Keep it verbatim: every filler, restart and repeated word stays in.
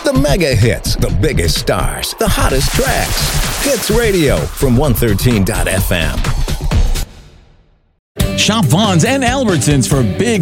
The mega hits, the biggest stars, the hottest tracks. Hits Radio from one thirteen dot f m. Shop Vaughn's and Albertsons for big